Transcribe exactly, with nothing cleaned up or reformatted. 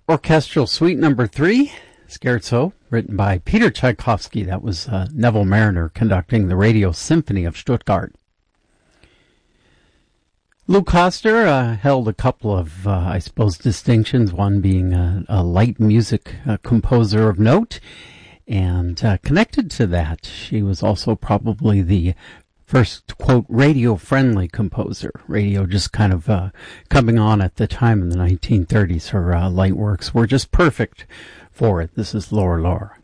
Orchestral Suite Number Three, Scherzo, written by Peter Tchaikovsky. That was uh, Neville Marriner conducting the Radio Symphony of Stuttgart. Lou Koster uh, held a couple of, uh, I suppose, distinctions, one being a, a light music uh, composer of note, and uh, connected to that, she was also probably the first, quote, radio-friendly composer. Radio just kind of uh, coming on at the time in the nineteen thirties. Her uh, light works were just perfect for it. This is Laura Laura.